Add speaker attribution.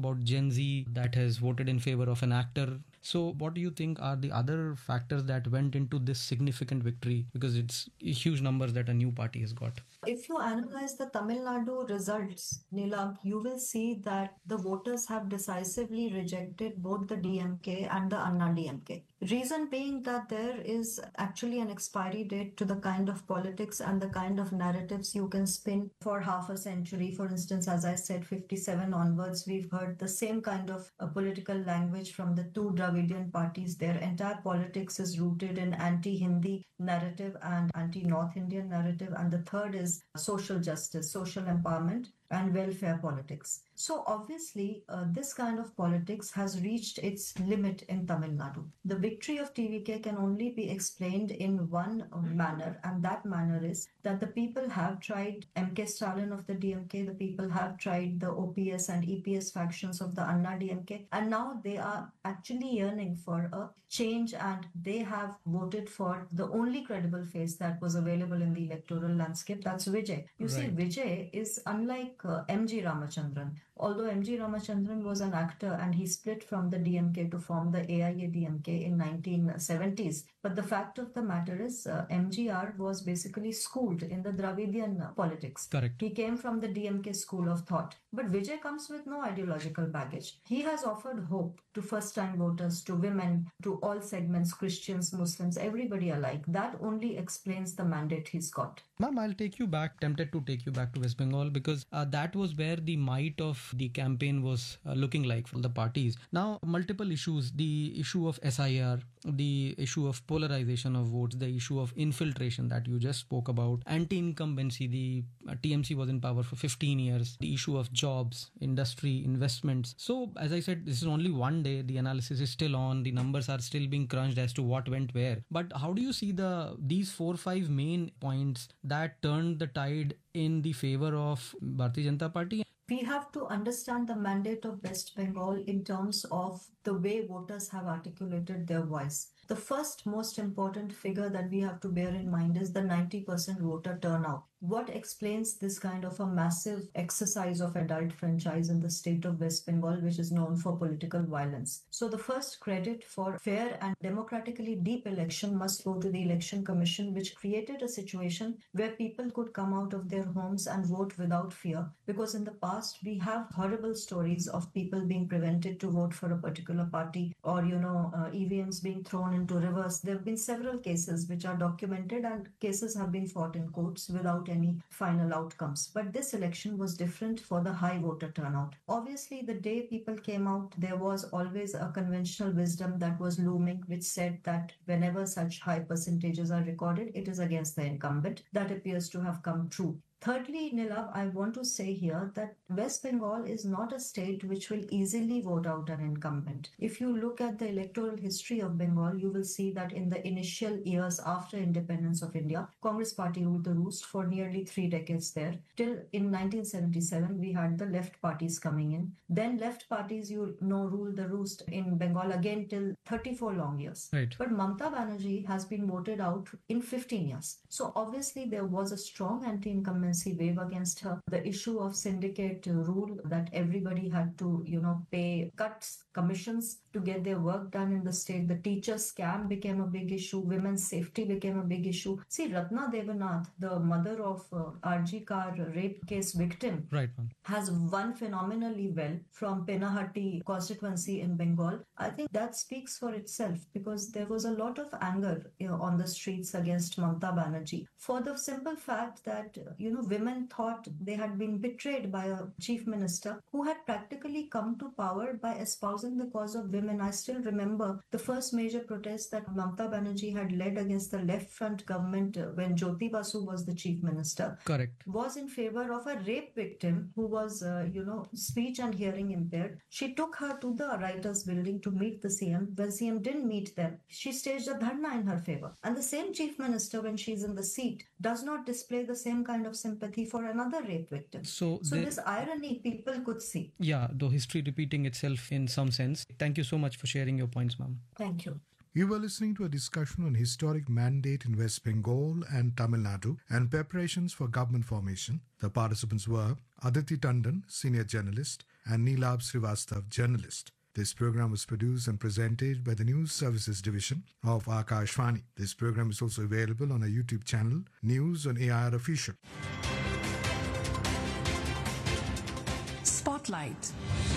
Speaker 1: about Gen Z that has voted in favor of an actor. So what do you think are the other factors that went into this significant victory? Because it's huge numbers that a new party has got.
Speaker 2: If you analyze the Tamil Nadu results, Neelam, you will see that the voters have decisively rejected both the DMK and the Anna DMK. Reason being that there is actually an expiry date to the kind of politics and the kind of narratives you can spin for half a century. For instance, as I said, 57 onwards, we've heard the same kind of political language from the two Dravidian parties. Their entire politics is rooted in anti-Hindi narrative and anti-North Indian narrative. And the third is social justice, social empowerment, and welfare politics. So obviously, this kind of politics has reached its limit in Tamil Nadu. The victory of TVK can only be explained in one manner, and that manner is that the people have tried MK Stalin of the DMK, the people have tried the OPS and EPS factions of the Anna DMK, and now they are actually yearning for a change, and they have voted for the only credible face that was available in the electoral landscape, that's Vijay. You see, Vijay is unlike MG Ramachandran. Although MG Ramachandran was an actor and he split from the DMK to form the AIADMK in 1970s. But the fact of the matter is MGR was basically schooled in the Dravidian politics.
Speaker 1: Correct.
Speaker 2: He came from the DMK school of thought. But Vijay comes with no ideological baggage. He has offered hope to first-time voters, to women, to all segments, Christians, Muslims, everybody alike. That only explains the mandate he's got.
Speaker 1: Ma'am, I'll tempted to take you back to West Bengal because that was where the might of the campaign was looking like for the parties. Now, multiple issues, the issue of SIR, the issue of polarization of votes, the issue of infiltration that you just spoke about, anti-incumbency, the TMC was in power for 15 years, the issue of jobs, industry, investments. So, as I said, this is only one day, the analysis is still on, the numbers are still being crunched as to what went where. But how do you see these 4-5 main points that turned the tide in the favor of Bharatiya Janata Party?
Speaker 2: We have to understand the mandate of West Bengal in terms of the way voters have articulated their voice. The first most important figure that we have to bear in mind is the 90% voter turnout. What explains this kind of a massive exercise of adult franchise in the state of West Bengal, which is known for political violence? So the first credit for fair and democratically deep election must go to the Election Commission, which created a situation where people could come out of their homes and vote without fear. Because in the past, we have horrible stories of people being prevented to vote for a particular party or, EVMs being thrown into rivers. There have been several cases which are documented and cases have been fought in courts without any final outcomes. But this election was different for the high voter turnout. Obviously, the day people came out, there was always a conventional wisdom that was looming, which said that whenever such high percentages are recorded, it is against the incumbent. That appears to have come true. Thirdly, Nilav, I want to say here that West Bengal is not a state which will easily vote out an incumbent. If you look at the electoral history of Bengal, you will see that in the initial years after independence of India, Congress party ruled the roost for nearly 3 decades there. Till in 1977, we had the left parties coming in. Then left parties, ruled the roost in Bengal again till 34 long years.
Speaker 1: Right.
Speaker 2: But Mamata Banerjee has been voted out in 15 years. So obviously there was a strong anti-incumbency wave against her. The issue of syndicate rule that everybody had to, pay cuts, commissions to get their work done in the state. The teacher scam became a big issue. Women's safety became a big issue. See, Ratna Devanath, the mother of RG Kar rape case victim,
Speaker 1: right,
Speaker 2: has won phenomenally well from Penahati constituency in Bengal. I think that speaks for itself because there was a lot of anger on the streets against Mamata Banerjee for the simple fact that, women thought they had been betrayed by a chief minister who had practically come to power by espousing the cause of women. I still remember the first major protest that Mamata Banerjee had led against the left front government when Jyoti Basu was the chief minister.
Speaker 1: Correct.
Speaker 2: Was in favor of a rape victim who was, speech and hearing impaired. She took her to the writers' building to meet the CM. When CM didn't meet them, she staged a dharna in her favor. And the same chief minister, when she's in the seat, does not display the same kind of sympathy for another rape victim. So this irony people could see.
Speaker 1: Yeah, though history repeating itself in some sense. Thank you so much for sharing your points, ma'am.
Speaker 2: Thank you.
Speaker 3: You were listening to a discussion on historic mandate in West Bengal and Tamil Nadu and preparations for government formation. The participants were Aditi Tandon, senior journalist, and Neelab Srivastav, journalist. This program was produced and presented by the News Services Division of Akashvani. This program is also available on our YouTube channel, News on AIR Official.
Speaker 4: Spotlight.